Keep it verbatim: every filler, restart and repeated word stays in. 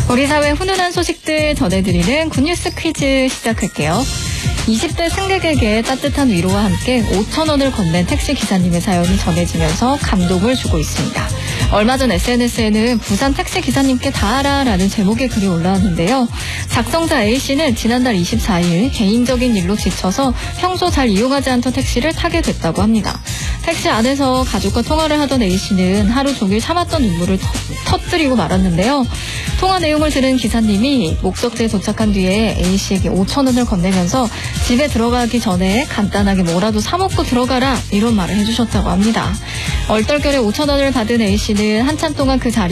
우리 사회 훈훈한 소식들 전해드리는 굿뉴스 퀴즈 시작할게요. 이십 대 승객에게 따뜻한 위로와 함께 오천 원을 건넨 택시 기사님의 사연이 전해지면서 감동을 주고 있습니다. 얼마 전 에스엔에스에는 부산 택시 기사님께 다 알아라는 제목의 글이 올라왔는데요. 작성자 A씨는 지난달 이십사일 개인적인 일로 지쳐서 평소 잘 이용하지 않던 택시를 타게 됐다고 합니다. 택시 안에서 가족과 통화를 하던 A씨는 하루 종일 참았던 눈물을 터뜨리고 말았는데요. 통화 내용을 들은 기사님이 목적지에 도착한 뒤에 A씨에게 오천 원을 건네면서 집에 들어가기 전에 간단하게 뭐라도 사 먹고 들어가라 이런 말을 해주셨다고 합니다. 얼떨결에 오천 원을 받은 A씨는 한참 동안 그 자리에